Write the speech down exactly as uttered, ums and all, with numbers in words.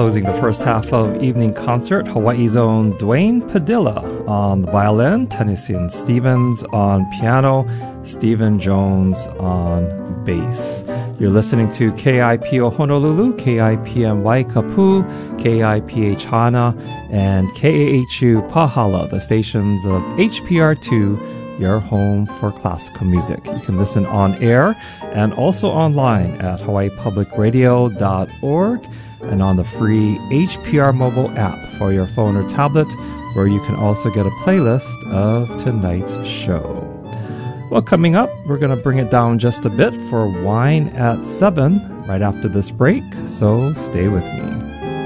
closing the first half of Evening Concert, Hawaii's own Dwayne Padilla on the violin, Tennyson Stevens on piano, Stephen Jones on bass. You're listening to K I P O Honolulu, K I P M Waikapu, K I P H Hana, and K A H U Pahala, the stations of H P R two, your home for classical music. You can listen on air and also online at hawaii public radio dot org and on the free H P R mobile app for your phone or tablet, where you can also get a playlist of tonight's show. Well, coming up, we're going to bring it down just a bit for Wine at seven right after this break, so stay with me.